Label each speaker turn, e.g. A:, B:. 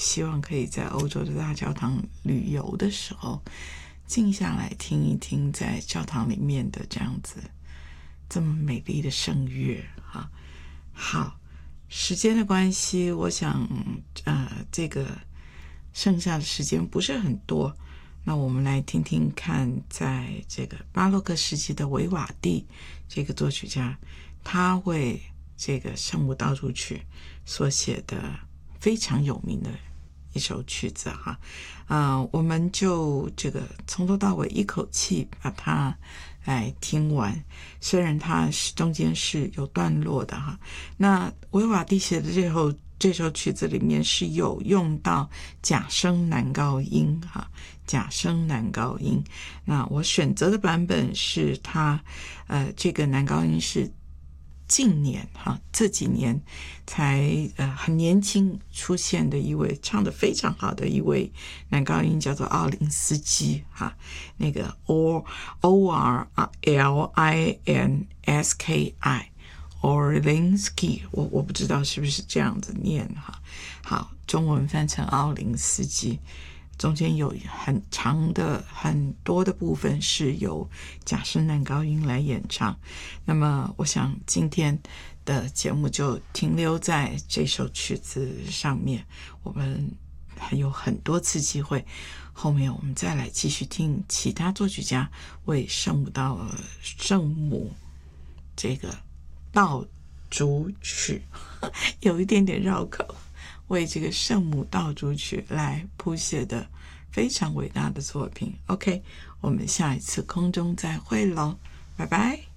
A: 希望可以在欧洲的大教堂旅游的时候，静下来听一听在教堂里面的这样子这么美丽的声乐哈。好，时间的关系，我想这个剩下的时间不是很多，那我们来听听看，在这个巴洛克时期的维瓦蒂这个作曲家，他为这个圣母道主曲所写的非常有名的一首曲子哈。我们就这个从头到尾一口气把它来听完，虽然它中间是有段落的哈。那维瓦蒂写的这首曲子里面是有用到假声男高音哈，假声男高音。那我选择的版本是它这个男高音是近年哈，这几年才很年轻出现的一位唱得非常好的一位男高音，叫做奥林斯基哈，那个 Orlinski Orlinsky， 我不知道是不是这样子念哈。好，中文翻成奥林斯基，中间有很长的很多的部分是由假声男高音来演唱。那么我想今天的节目就停留在这首曲子上面，我们还有很多次机会，后面我们再来继续听其他作曲家为圣母这个道主曲有一点点绕口，为这个圣母道主曲来谱写的非常伟大的作品。 OK， 我们下一次空中再会咯，拜拜。